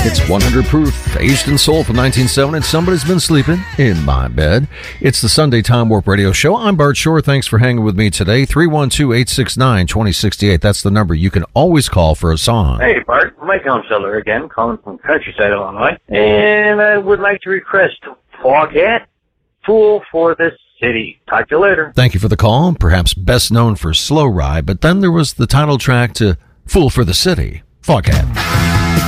It's 100 proof, aged and sold from 1970. Somebody's been sleeping in my bed. It's the Sunday Time Warp Radio Show. I'm Bart Shore. Thanks for hanging with me today. 312-869-2068. That's the number you can always call for a song. Hey, Bart. Mike Helmseller again, calling from Countryside, Illinois. And I would like to request Foghat, Fool for the City. Talk to you later. Thank you for the call. Perhaps best known for Slow Ride, but then there was the title track to Fool for the City, Foghat.